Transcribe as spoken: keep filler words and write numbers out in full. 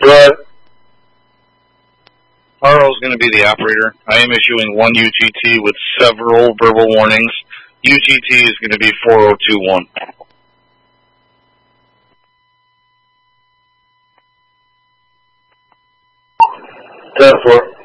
Go ahead. Carl is going to be the operator. I am issuing one U T T with several verbal warnings. U T T is going to be four oh two one. ten four.